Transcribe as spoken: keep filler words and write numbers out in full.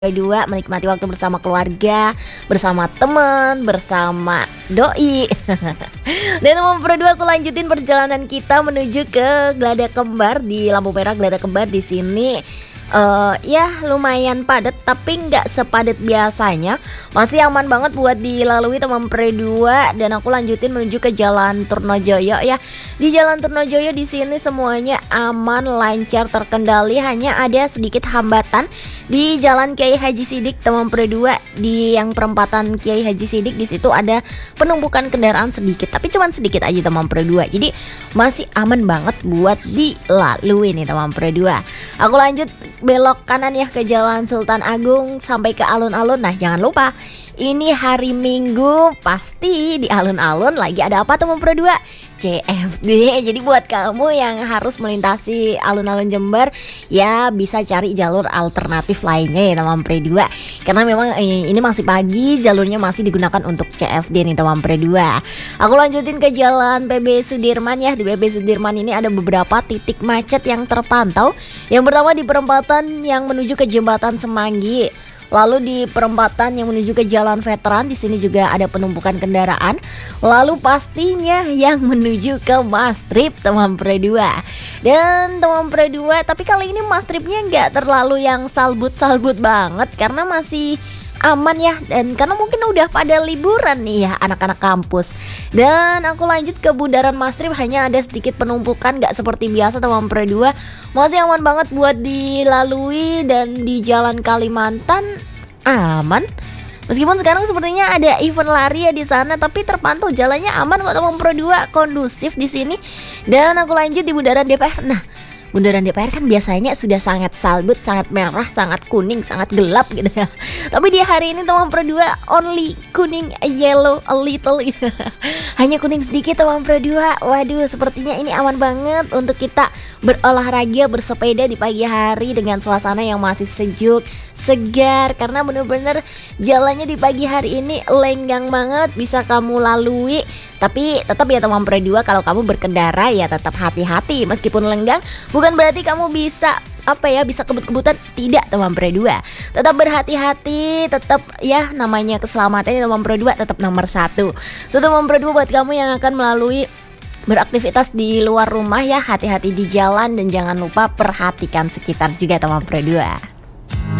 Dua menikmati waktu bersama keluarga, bersama teman, bersama doi. Dan teman berdua aku lanjutin perjalanan kita menuju ke Glada Kembar di lampu merah Glada Kembar di sini. Uh, ya lumayan padat tapi nggak sepadat biasanya, masih aman banget buat dilalui teman pre dua. Dan aku lanjutin menuju ke Jalan Turnojoyo ya. Di Jalan Turnojoyo di sini semuanya aman, lancar, terkendali. Hanya ada sedikit hambatan di Jalan Kiai Haji Sidik teman pre dua, di yang perempatan Kiai Haji Sidik. Di situ ada penumpukan kendaraan sedikit, tapi cuman sedikit aja teman pre dua. Jadi masih aman banget buat dilalui nih teman pre dua. Aku lanjut belok kanan ya ke Jalan Sultan Agung sampai ke alun-alun. Nah jangan lupa ini hari Minggu, pasti di alun-alun lagi ada apa teman pro dua? C F D. Jadi buat kamu yang harus melintasi alun-alun Jember, ya bisa cari jalur alternatif lainnya ya teman pro dua. Karena memang eh, ini masih pagi, jalurnya masih digunakan untuk C F D nih teman pro dua. Aku lanjutin ke Jalan P B Sudirman ya. Di P B Sudirman ini ada beberapa titik macet yang terpantau. Yang pertama di perempatan yang menuju ke Jembatan Semanggi. Lalu di perempatan yang menuju ke Jalan Veteran, di sini juga ada penumpukan kendaraan. Lalu pastinya yang menuju ke Mastrip teman pre dua. Dan teman pre dua, tapi kali ini Mastripnya nggak terlalu yang salbut-salbut banget karena masih aman ya, dan karena mungkin udah pada liburan nih ya anak-anak kampus. Dan aku lanjut ke Bundaran Mastrip, hanya ada sedikit penumpukan, gak seperti biasa teman pre dua. Masih aman banget buat dilalui. Dan di Jalan Kalimantan aman, meskipun sekarang sepertinya ada event lari ya di sana, tapi terpantau jalannya aman kok teman pro dua, kondusif di sini. Dan aku lanjut di Bundaran D P R. Nah, Bundaran D P R kan biasanya sudah sangat salbut, sangat merah, sangat kuning, sangat gelap gitu ya. Tapi di hari ini teman pro dua only kuning, yellow a little. Hanya kuning sedikit teman pro dua. Waduh, sepertinya ini aman banget untuk kita berolahraga, bersepeda di pagi hari dengan suasana yang masih sejuk, segar. Karena bener-bener jalannya di pagi hari ini lenggang banget, bisa kamu lalui. Tapi tetap ya teman pro dua, kalau kamu berkendara ya tetap hati-hati. Meskipun lenggang bukan berarti kamu bisa apa ya bisa kebut-kebutan, tidak teman pro dua. Tetap berhati-hati, tetap ya namanya keselamatan teman pro dua tetap nomor satu. So teman pro dua buat kamu yang akan melalui beraktivitas di luar rumah ya, hati-hati di jalan dan jangan lupa perhatikan sekitar juga teman pro dua.